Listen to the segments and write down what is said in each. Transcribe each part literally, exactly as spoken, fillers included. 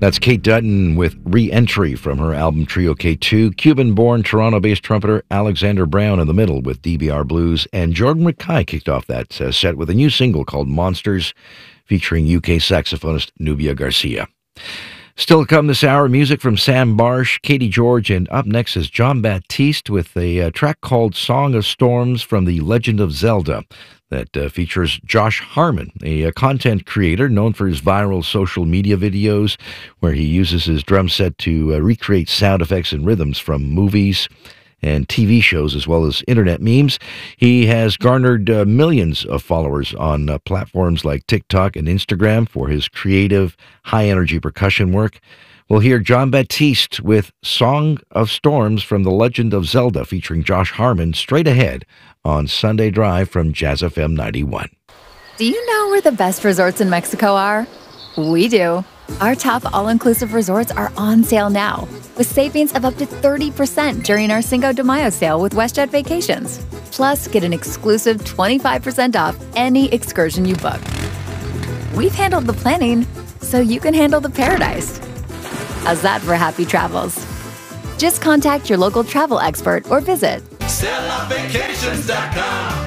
That's Kate Dutton with Re-Entry from her album Trio K two. Cuban-born, Toronto-based trumpeter Alexander Brown in the middle with D B R Blues. And Jordan Mackay kicked off that uh, set with a new single called Monsters, featuring U K saxophonist Nubia Garcia. Still to come this hour, music from Sam Barsh, Katie George, and up next is John Baptiste with a uh, track called Song of Storms from The Legend of Zelda that uh, features Josh Harmon, a, a content creator known for his viral social media videos where he uses his drum set to uh, recreate sound effects and rhythms from movies and T V shows, as well as internet memes. He has garnered uh, millions of followers on uh, platforms like TikTok and Instagram for his creative, high-energy percussion work. We'll hear John Baptiste with Song of Storms from The Legend of Zelda, featuring Josh Harmon, straight ahead on Sunday Drive from Jazz F M ninety-one. Do you know where the best resorts in Mexico are? We do. Our top all-inclusive resorts are on sale now, with savings of up to thirty percent during our Cinco de Mayo sale with WestJet Vacations. Plus, get an exclusive twenty-five percent off any excursion you book. We've handled the planning, so you can handle the paradise. How's that for happy travels? Just contact your local travel expert or visit Stella Vacations dot com.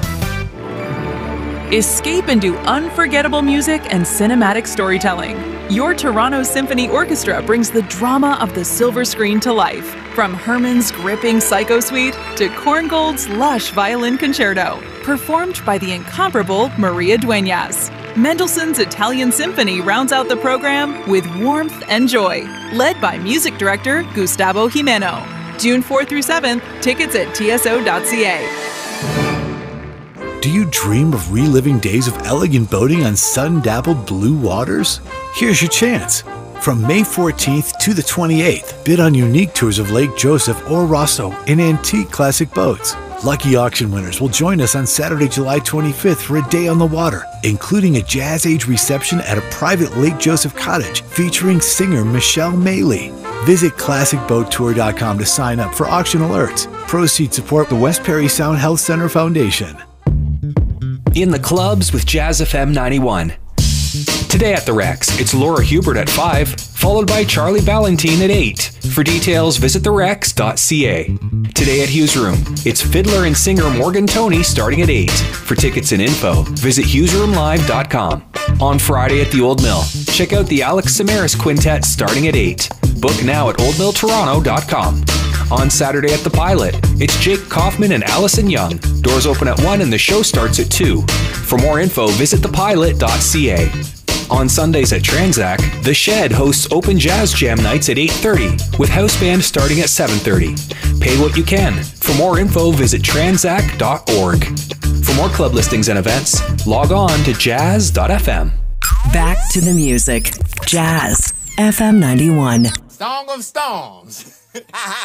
Escape into unforgettable music and cinematic storytelling. Your Toronto Symphony Orchestra brings the drama of the silver screen to life. From Herman's gripping Psycho Suite to Korngold's lush violin concerto, performed by the incomparable Maria Dueñas. Mendelssohn's Italian Symphony rounds out the program with warmth and joy, led by music director Gustavo Jimeno. June fourth through seventh, tickets at T S O dot C A. Do you dream of reliving days of elegant boating on sun-dappled blue waters? Here's your chance. From May fourteenth to the twenty-eighth, bid on unique tours of Lake Joseph or Rosso in antique classic boats. Lucky auction winners will join us on Saturday, July twenty-fifth for a day on the water, including a Jazz Age reception at a private Lake Joseph cottage featuring singer Michelle Maley. Visit classic boat tour dot com to sign up for auction alerts. Proceeds support the West Perry Sound Health Center Foundation. In the clubs with Jazz F M ninety-one. Today at the Rex, it's Laura Hubert at five, followed by Charlie Ballantine at eight. For details, visit the rex dot c a. Today at Hughes Room, it's fiddler and singer Morgan Toney starting at eight. For tickets and info, visit hughes room live dot com. On Friday at the Old Mill, check out the Alex Samaras Quintet starting at eight. Book now at old mill toronto dot com. On Saturday at the Pilot, it's Jake Kaufman and Allison Young. Doors open at one and the show starts at two. For more info, visit the pilot dot c a. On Sundays at Transac, The Shed hosts open jazz jam nights at eight thirty, with house band starting at seven thirty. Pay what you can. For more info, visit transac dot org. For more club listings and events, log on to jazz dot f m. Back to the music. Jazz F M ninety-one. Song of Storms.